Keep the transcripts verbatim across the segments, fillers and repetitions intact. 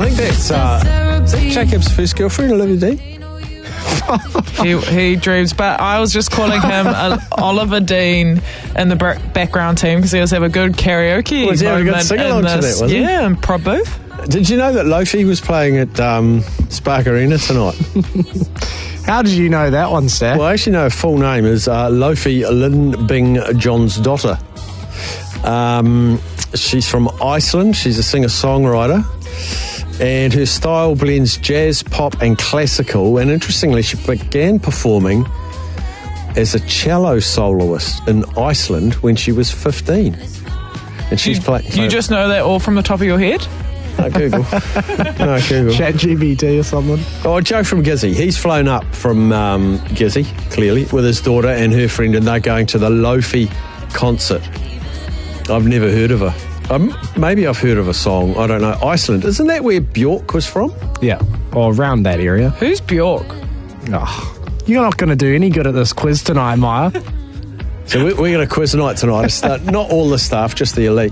think that's uh, is that Jacob's first girlfriend, Olivia Dean. he, he dreams, but I was just calling him uh, Oliver Dean in the b- background team because he was have a good karaoke Was he having a good moment sing-along in to this, that, wasn't he? yeah, in Prod Booth. Did you know that Lofi was playing at um, Spark Arena tonight? How did you know that one, Seth? Well, I actually know her full name is uh, Lofi Lin Bing John's daughter. Um, she's from Iceland. She's a singer-songwriter. And her style blends jazz, pop and classical. And interestingly, she began performing as a cello soloist in Iceland when she was fifteen. And she's you, playing... You just know that all from the top of your head? No, Google. no, Google. Chat G P T or something. Oh, Joe from Gizzy. He's flown up from um, Gizzy, clearly, with his daughter and her friend, and they're going to the Lofi concert. I've never heard of her. Um, maybe I've heard of a song. I don't know. Iceland. Isn't that where Bjork was from? Yeah, or around that area. Who's Bjork? Oh, you're not going to do any good at this quiz tonight, Maya. So we're, we're going to quiz night tonight. Start, not all the staff, just the elite.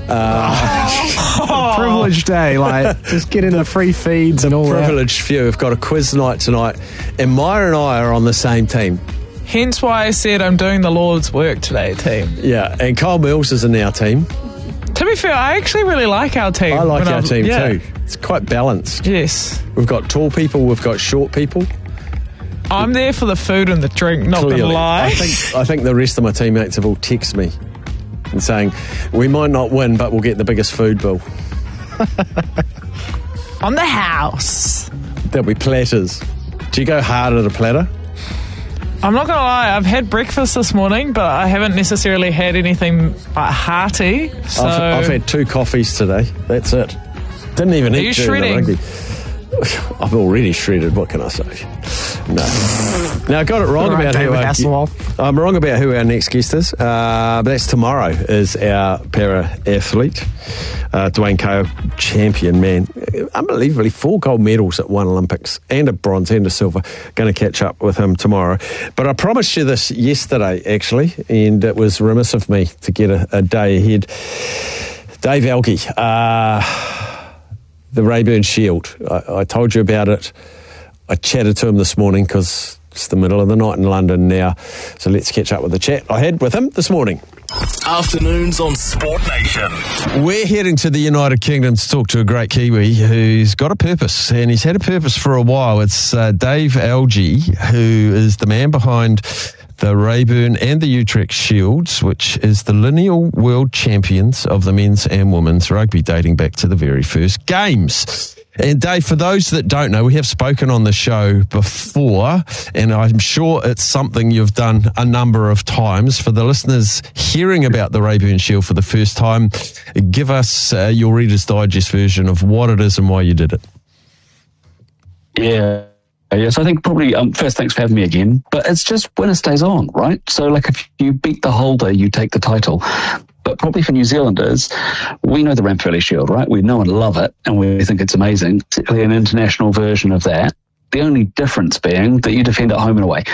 Uh, Privileged day, like just get in the free feeds and all that. Privileged few have got a quiz night tonight, and Maya and I are on the same team. Hence why I said I'm doing the Lord's work today, team. Yeah, and Kyle Mills is in our team. To be fair, I actually really like our team. I like When our I've- team yeah. too. It's quite balanced. Yes. We've got tall people, we've got short people. I'm there for the food and the drink, not Clearly. gonna lie. I think I think the rest of my teammates have all texted me and saying, we might not win, but we'll get the biggest food bill. On the house. There'll be platters. Do you go hard at a platter? I'm not gonna lie, I've had breakfast this morning, but I haven't necessarily had anything like hearty. So I've, I've had two coffees today. That's it. Didn't even Are eat you during the shredding? rugby. I'm already shredded. What can I say? No. Now I got it wrong All right, about who David our, Hasselhoff. I'm wrong about who our next guest is. Uh, but that's tomorrow. Is our para athlete, uh, Dwayne Kale, champion man, unbelievably four gold medals at one Olympics and a bronze and a silver. Going to catch up with him tomorrow. But I promised you this yesterday, actually, and it was remiss of me to get a, a day ahead. Dave Elgie. Uh, The Rayburn Shield. I, I told you about it. I chatted to him this morning because it's the middle of the night in London now. So let's catch up with the chat I had with him this morning. Afternoons on Sport Nation. We're heading to the United Kingdom to talk to a great Kiwi who's got a purpose, and he's had a purpose for a while. It's uh, Dave Elgie, who is the man behind the Rayburn and the Utrecht Shields, which is the lineal world champions of the men's and women's rugby dating back to the very first games. And Dave, for those that don't know, we have spoken on the show before, and I'm sure it's something you've done a number of times. For the listeners hearing about the Rayburn Shield for the first time, give us uh, your Reader's Digest version of what it is and why you did it. Yeah. Yes, I think probably, um, first, thanks for having me again. But it's just winner stays on, right? So, like, if you beat the holder, you take the title. But probably for New Zealanders, we know the Ranfurly Shield, right? We know and love it, and we think it's amazing, particularly an international version of that. The only difference being that you defend at home and away.